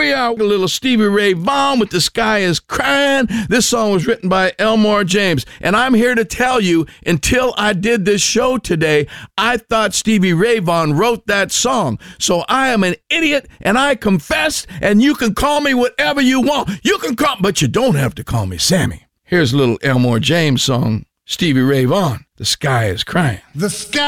we are, a little Stevie Ray Vaughan with The Sky is Crying. This song was written by Elmore James. And I'm here to tell you, until I did this show today, I thought Stevie Ray Vaughan wrote that song. So I am an idiot, and I confess, and you can call me whatever you want. You can call, but you don't have to call me Sammy. Here's a little Elmore James song, Stevie Ray Vaughan, The Sky is Crying. The sky